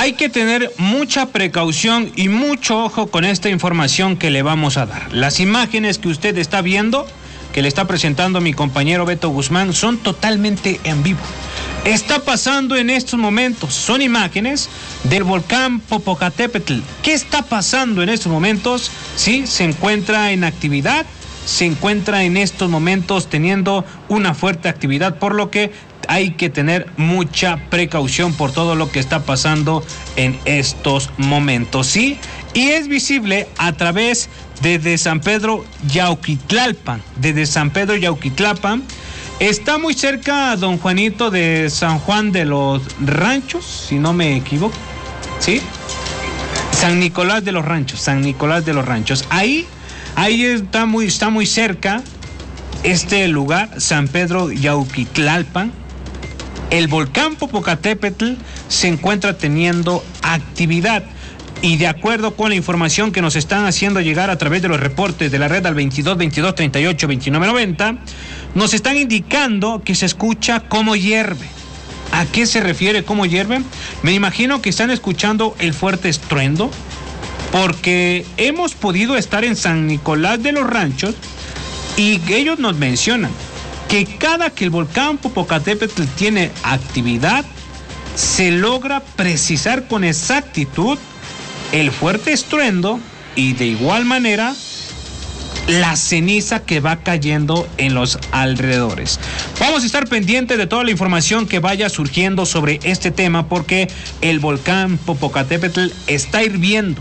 Hay que tener mucha precaución y mucho ojo con esta información que le vamos a dar. Las imágenes que usted está viendo, que le está presentando mi compañero Beto Guzmán, son totalmente en vivo. Está pasando en estos momentos, son imágenes del volcán Popocatépetl. ¿Qué está pasando en estos momentos? Sí, se encuentra en actividad, se encuentra en estos momentos teniendo una fuerte actividad, por lo que hay que tener mucha precaución por todo lo que está pasando en estos momentos, ¿sí? Y es visible a través desde San Pedro Yauquitlalpan. Desde San Pedro Yauquitlalpan está muy cerca, don Juanito, de San Juan de los Ranchos, si no me equivoco, ¿sí? San Nicolás de los Ranchos. Ahí está muy cerca este lugar, San Pedro Yauquitlalpan. El volcán Popocatépetl se encuentra teniendo actividad y de acuerdo con la información que nos están haciendo llegar a través de los reportes de la red al 22 22 38 29 90, nos están indicando que se escucha cómo hierve. ¿A qué se refiere cómo hierve? Me imagino que están escuchando el fuerte estruendo, porque hemos podido estar en San Nicolás de los Ranchos y ellos nos mencionan que cada que el volcán Popocatépetl tiene actividad, se logra precisar con exactitud el fuerte estruendo y de igual manera la ceniza que va cayendo en los alrededores. Vamos a estar pendientes de toda la información que vaya surgiendo sobre este tema, porque el volcán Popocatépetl está hirviendo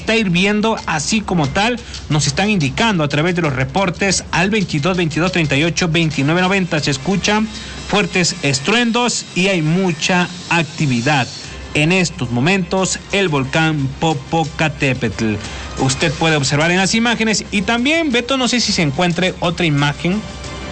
así como tal. Nos están indicando a través de los reportes al 22 22 38 29 90. Se escuchan fuertes estruendos y hay mucha actividad en estos momentos el volcán Popocatépetl. Usted puede observar en las imágenes y también, Beto, no sé si se encuentre otra imagen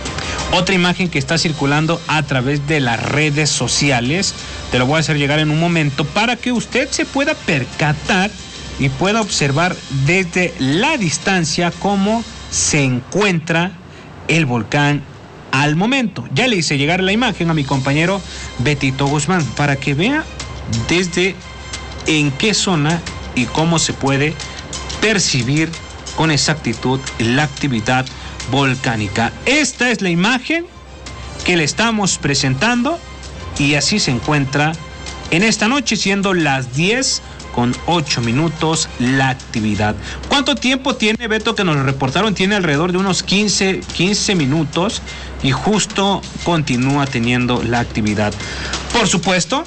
que está circulando a través de las redes sociales. Te lo voy a hacer llegar en un momento para que usted se pueda percatar y pueda observar desde la distancia cómo se encuentra el volcán al momento. Ya le hice llegar la imagen a mi compañero Betito Guzmán para que vea desde en qué zona y cómo se puede percibir con exactitud la actividad volcánica. Esta es la imagen que le estamos presentando y así se encuentra en esta noche, siendo las 10:08 la actividad. ¿Cuánto tiempo tiene, Beto, que nos lo reportaron? Tiene alrededor de unos 15 minutos y justo continúa teniendo la actividad. Por supuesto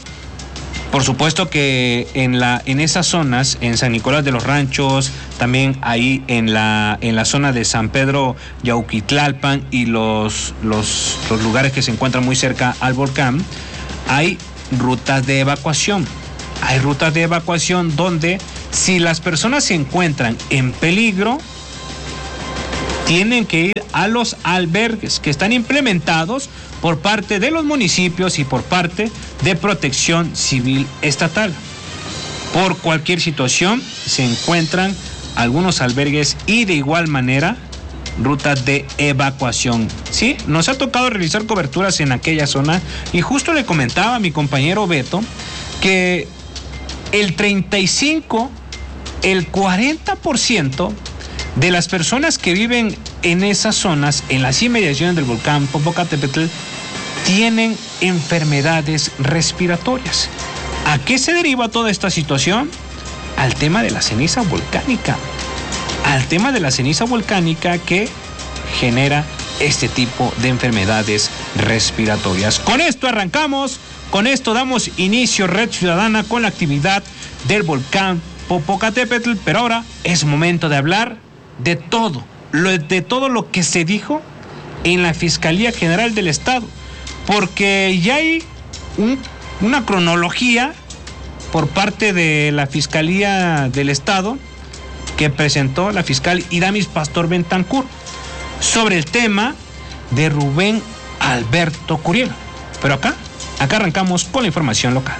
que en esas zonas, en San Nicolás de los Ranchos, también ahí en la zona de San Pedro Yauquitlalpan y los lugares que se encuentran muy cerca al volcán, hay rutas de evacuación. Hay rutas de evacuación donde si las personas se encuentran en peligro, tienen que ir a los albergues que están implementados por parte de los municipios y por parte de Protección Civil Estatal. Por cualquier situación se encuentran algunos albergues y de igual manera rutas de evacuación. Sí, nos ha tocado realizar coberturas en aquella zona y justo le comentaba a mi compañero Beto que el 35, el 40% de las personas que viven en esas zonas, en las inmediaciones del volcán Popocatépetl, tienen enfermedades respiratorias. ¿A qué se deriva toda esta situación? Al tema de la ceniza volcánica. Al tema de la ceniza volcánica que genera este tipo de enfermedades respiratorias. Con esto arrancamos, con esto damos inicio, Red Ciudadana, con la actividad del volcán Popocatépetl, pero ahora es momento de hablar de todo lo que se dijo en la Fiscalía General del Estado, porque ya hay una cronología por parte de la Fiscalía del Estado que presentó la fiscal Iramis Pastor Bentancur sobre el tema de Rubén Alberto Curiel. Pero acá arrancamos con la información local.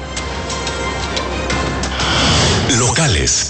Locales.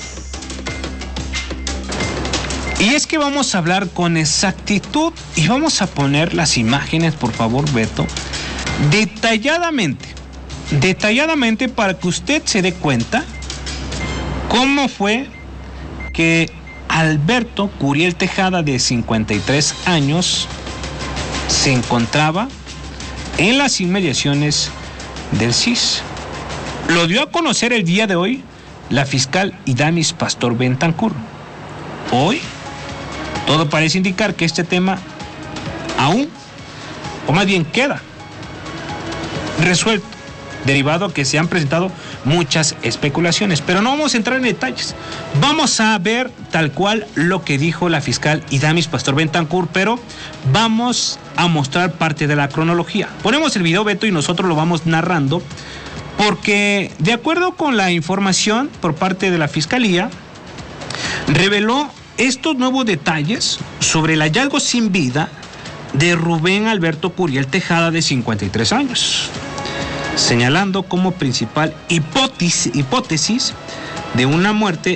Y es que vamos a hablar con exactitud y vamos a poner las imágenes, por favor, Beto, detalladamente detalladamente para que usted se dé cuenta cómo fue que Alberto Curiel Tejada, de 53 años, se encontraba en las inmediaciones del CIS. Lo dio a conocer el día de hoy la fiscal Idamis Pastor Bentancur. Hoy todo parece indicar que este tema aún, o más bien queda resuelto, derivado que se han presentado muchas especulaciones, pero no vamos a entrar en detalles. Vamos a ver tal cual lo que dijo la fiscal Idamis Pastor Bentancur, pero vamos a mostrar parte de la cronología. Ponemos el video, Beto, y nosotros lo vamos narrando, porque de acuerdo con la información por parte de la fiscalía, reveló estos nuevos detalles sobre el hallazgo sin vida de Rubén Alberto Curiel Tejada, de 53 años. Señalando como principal hipótesis de una muerte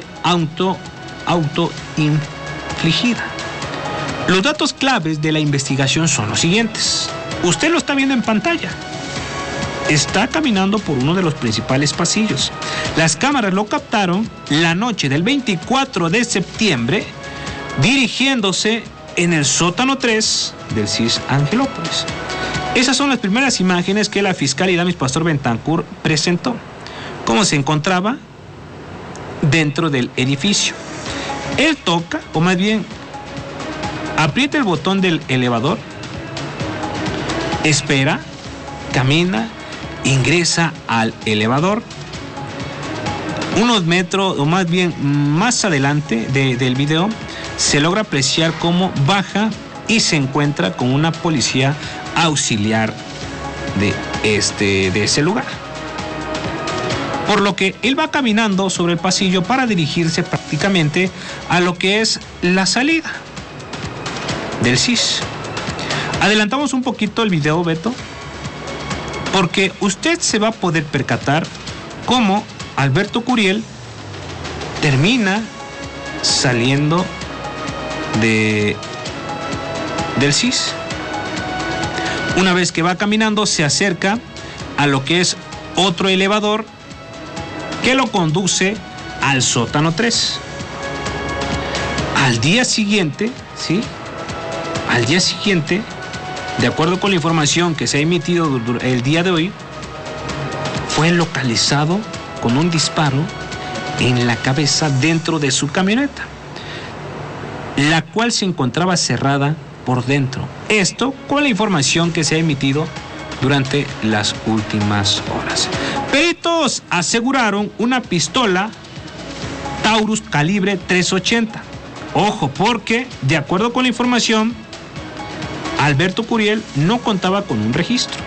autoinfligida. Los datos claves de la investigación son los siguientes. Usted lo está viendo en pantalla. Está caminando por uno de los principales pasillos. Las cámaras lo captaron la noche del 24 de septiembre, dirigiéndose en el sótano 3 del CIS Angelópolis. Esas son las primeras imágenes que la fiscal Idamis Pastor Bentancur presentó. Cómo se encontraba dentro del edificio. Él toca, o más bien aprieta el botón del elevador, espera, camina, ingresa al elevador. Unos metros, o más bien más adelante del video, se logra apreciar cómo baja y se encuentra con una policía auxiliar de ese lugar. Por lo que él va caminando sobre el pasillo para dirigirse prácticamente a lo que es la salida del CIS. Adelantamos un poquito el video, Beto, porque usted se va a poder percatar cómo Alberto Curiel termina saliendo del CIS. Una vez que va caminando, se acerca a lo que es otro elevador que lo conduce al sótano 3. Al día siguiente, de acuerdo con la información que se ha emitido el día de hoy, fue localizado con un disparo en la cabeza dentro de su camioneta, la cual se encontraba cerrada por dentro. Esto con la información que se ha emitido durante las últimas horas. Peritos aseguraron una pistola Taurus calibre .380. Ojo, porque de acuerdo con la información, Alberto Curiel no contaba con un registro.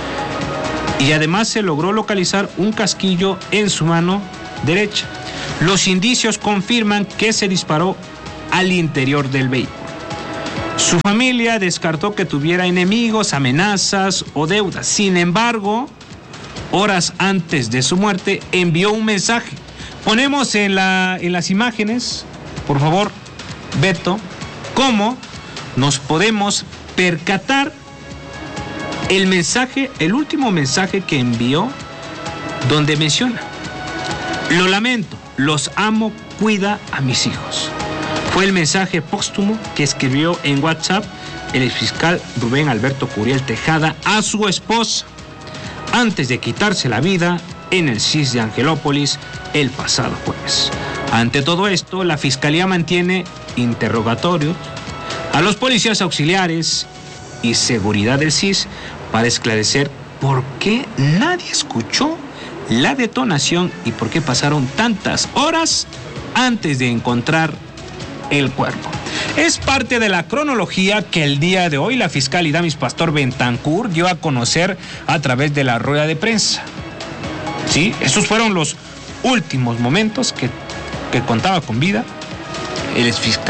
Y además se logró localizar un casquillo en su mano derecha. Los indicios confirman que se disparó al interior del vehículo. Su familia descartó que tuviera enemigos, amenazas o deudas. Sin embargo, horas antes de su muerte, envió un mensaje. Ponemos en las imágenes, por favor, Beto, cómo nos podemos percatar el mensaje, el último mensaje que envió, donde menciona: lo lamento, los amo, cuida a mis hijos. Fue el mensaje póstumo que escribió en WhatsApp el exfiscal Rubén Alberto Curiel Tejada a su esposa antes de quitarse la vida en el CIS de Angelópolis el pasado jueves. Ante todo esto, la fiscalía mantiene interrogatorios a los policías auxiliares y seguridad del CIS para esclarecer por qué nadie escuchó la detonación y por qué pasaron tantas horas antes de encontrar el cuerpo. Es parte de la cronología que el día de hoy la fiscal Idamis Pastor Bentancur dio a conocer a través de la rueda de prensa. Sí, esos fueron los últimos momentos que contaba con vida el exfiscal.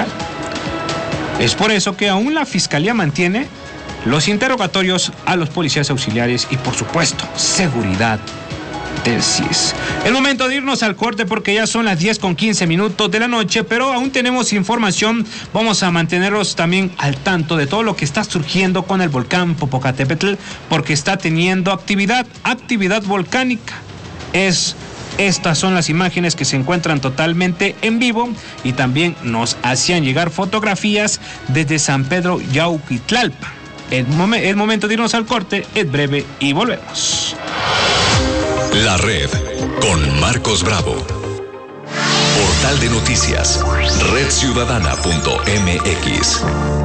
Es por eso que aún la fiscalía mantiene los interrogatorios a los policías auxiliares y, por supuesto, seguridad tesis. El momento de irnos al corte porque ya son las 10:15 de la noche, pero aún tenemos información. Vamos a mantenerlos también al tanto de todo lo que está surgiendo con el volcán Popocatépetl, porque está teniendo actividad volcánica. Estas son las imágenes que se encuentran totalmente en vivo y también nos hacían llegar fotografías desde San Pedro Yauquitlalpa. El momento de irnos al corte es breve y volvemos. La red con Marcos Bravo. Portal de noticias, redciudadana.mx.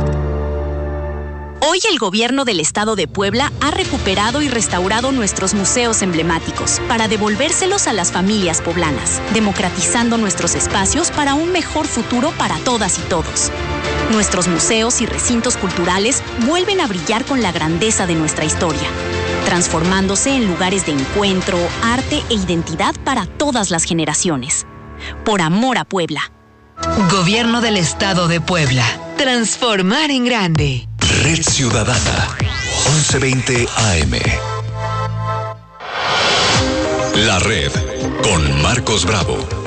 Hoy el gobierno del estado de Puebla ha recuperado y restaurado nuestros museos emblemáticos para devolvérselos a las familias poblanas, democratizando nuestros espacios para un mejor futuro para todas y todos. Nuestros museos y recintos culturales vuelven a brillar con la grandeza de nuestra historia, transformándose en lugares de encuentro, arte e identidad para todas las generaciones. Por amor a Puebla. Gobierno del Estado de Puebla. Transformar en grande. Red Ciudadana, 1120 AM. La red con Marcos Bravo.